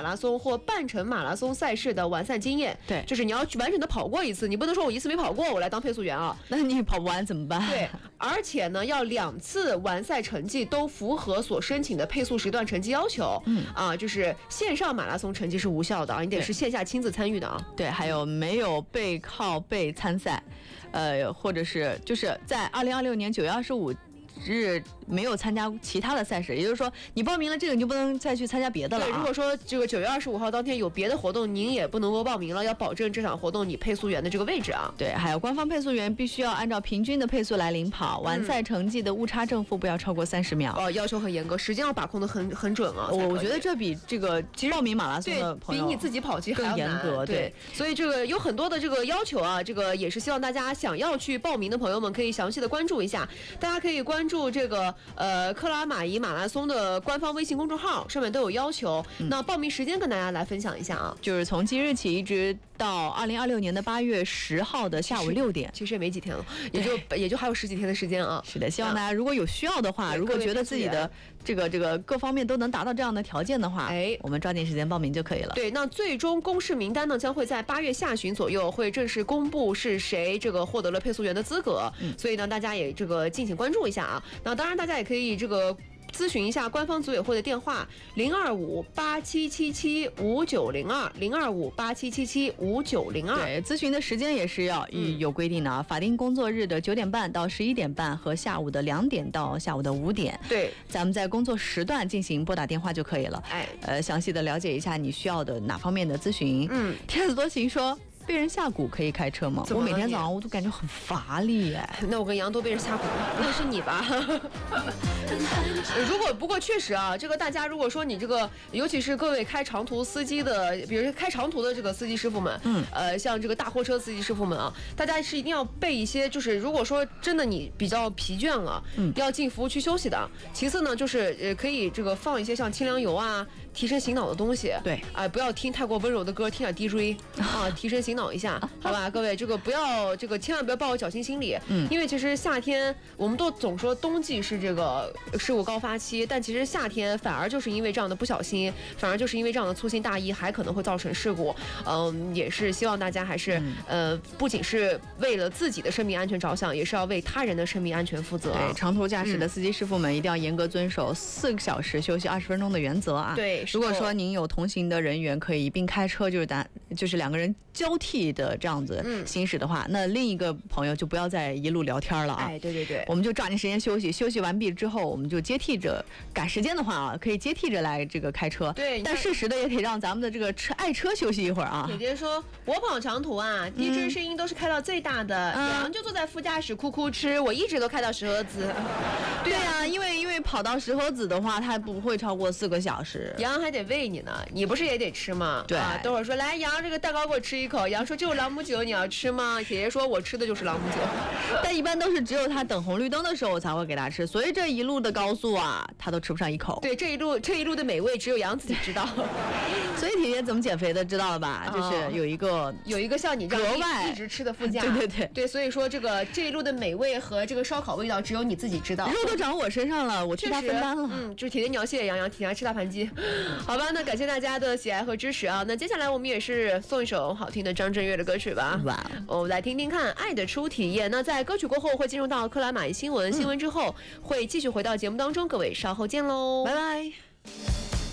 拉松或半程马拉松赛事的完赛经验。 对， 就是你要完整的跑过一次，你不能说我一次没跑过，我来当配速员啊。 那你跑不完怎么办？ 对，而且呢，要2次完赛成绩都符合所申请的配速时段成绩要求。就是线上马拉松成绩是无效的啊，你得是线下亲自参与的啊。 对，还有没有背靠背参赛，或者是就是在2026年9月25日没有参加其他的赛事，也就是说你报名了这个你就不能再去参加别的了对，如果说这个9月25号当天有别的活动，您也不能够报名了，要保证这场活动你配速员的这个位置啊。 对，还有官方配速员必须要按照平均的配速来领跑，完赛成绩的误差正负不要超过30秒。 要求很严格，时间要把控的很准啊。 我觉得这比这个报名马拉松的朋友比你自己跑其实更严格。对， 所以这个有很多的这个要求啊，这个也是希望大家想要去报名的朋友们可以详细的关注一下。大家可以关注这个克拉玛依马拉松的官方微信公众号，上面都有要求。那报名时间跟大家来分享一下啊， 就是从即日起一直到2026年的8月10号的下午6点， 其实也没几天了，也就还有10几天的时间啊。 是的，希望大家如果有需要的话，如果觉得自己的这个各方面都能达到这样的条件的话，我们抓紧时间报名就可以了。 对，那最终公示名单呢，将会在8月下旬左右会正式公布是谁这个获得了配速员的资格。所以呢，大家也这个敬请关注一下啊。那当然，大家也可以这个咨询一下官方组委会的电话02587775902，02587775902。 对，咨询的时间也是要有规定的啊，法定工作日的9点半到11点半和下午的2点到下午的5点。 对， 咱们在工作时段进行拨打电话就可以了。详细的了解一下你需要的哪方面的咨询。天子多情说。被人下蛊可以开车吗？我每天早上我都感觉很乏力哎。 那我跟杨都被人下蛊了，不会是你吧？不过确实啊，这个大家如果说你这个，尤其是各位开长途司机的，比如说开长途的这个司机师傅们，像这个大货车司机师傅们啊，大家是一定要备一些，就是如果说真的你比较疲倦了，要进服务区休息的。其次呢，就是可以这个放一些像清凉油啊、提神醒脑的东西。 对， 不要听太过温柔的歌，听点 DJ 啊，提神醒脑一下，好吧，各位，这个千万不要抱有侥幸心理，因为其实夏天我们都总说冬季是这个事故高发期，但其实夏天反而就是因为这样的不小心，反而就是因为这样的粗心大意，还可能会造成事故。也是希望大家还是不仅是为了自己的生命安全着想，也是要为他人的生命安全负责。 对，长途驾驶的司机师傅们一定要严格遵守4个小时休息20分钟的原则啊。 对， 如果说您有同行的人员可以一并开车，就是2个人交替的这样子行驶的话，那另一个朋友就不要再一路聊天了啊。 对， 我们就抓紧时间休息完毕之后，我们就接替着赶时间的话啊，可以接替着来这个开车。 对， 但适时的也得让咱们的这个爱车休息一会儿啊。 姐姐说，我跑长途啊，DJ 声音都是开到最大的，杨就坐在副驾驶哭哭吃，我一直都开到石河子。 对啊，因为跑到石河子的话，它不会超过4个小时。 杨还得喂你呢，你不是也得吃吗？ 对， 等会儿说来杨这个蛋糕给我吃一口，杨说就是朗姆酒，你要吃吗？姐姐说我吃的就是朗姆酒， 但一般都是只有他等红绿灯的时候我才会给他吃，所以这一路的高速啊，他都吃不上一口。 对，这一路的美味只有杨自己知道。 所以铁铁怎么减肥的知道了吧？就是有一个像你这样格外一直吃的副驾。 对， 所以说这一路的美味和这个烧烤味道只有你自己知道。 肉都长我身上了，我替他分担了。 就是铁铁你要谢谢杨洋，铁洋吃大盘鸡。好吧，那感谢大家的喜爱和支持啊。那接下来我们也是送一首好听的张震岳的歌曲吧。我们来听听看《爱的初体验》。那在歌曲过后会进入到克拉玛依新闻之后会继续回到节目当中，各位稍后见喽， 拜拜。